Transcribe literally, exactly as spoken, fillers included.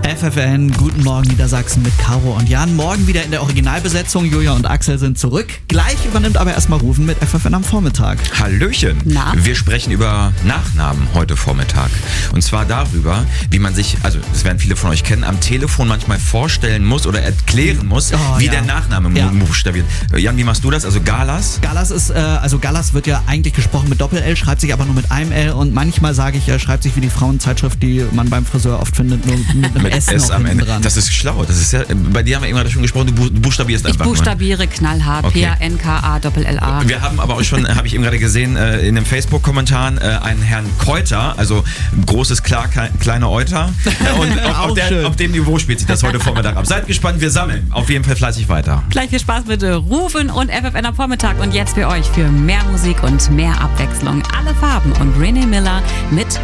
F F N, guten Morgen Niedersachsen mit Caro und Jan. Morgen wieder in der Originalbesetzung. Julia und Axel sind zurück. Gleich übernimmt aber erstmal Rufen mit F F N am Vormittag. Hallöchen. Na? Wir sprechen über Nachnamen heute Vormittag. Und zwar darüber, wie man sich, also das werden viele von euch kennen, am Telefon manchmal vorstellen muss oder erklären muss, Oh, wie ja. der Nachname Ja. buchstabiert. Jan, wie machst du das? Also Galas? Galas ist, äh, also Galas wird ja eigentlich gesprochen mit Doppel-L, schreibt sich aber nur mit einem L und manchmal sage ich, er schreibt sich wie die Frauenzeitschrift, die man beim Friseur oft findet, nur mit einem Mit S, S noch am Ende. dran. Das ist schlau. Das ist ja, bei dir haben wir eben gerade schon gesprochen, du bu- buchstabierst Ich einfach nur. buchstabiere knallhart, Okay. P A N K A Doppel L A. Wir haben aber auch schon, habe ich eben gerade gesehen, äh, in den Facebook-Kommentaren äh, einen Herrn Keuter, also großes, klar, ke- kleiner Euter. Äh, und auf, Auch auf, der, schön. auf dem Niveau spielt sich das heute Vormittag ab. Seid gespannt, wir sammeln auf jeden Fall fleißig weiter. Gleich viel Spaß mit äh, Rufen und F F N am Vormittag. Und jetzt für euch für mehr Musik und mehr Abwechslung. Alle Farben und René Miller mit